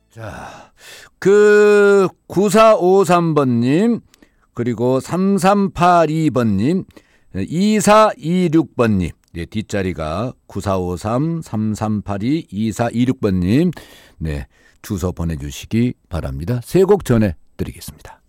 자, 9453번님, 그리고 3382번님, 2426번님, 네, 뒷자리가 9453, 3382, 2426번님, 네, 주소 보내주시기 바랍니다. 세 곡 전해드리겠습니다.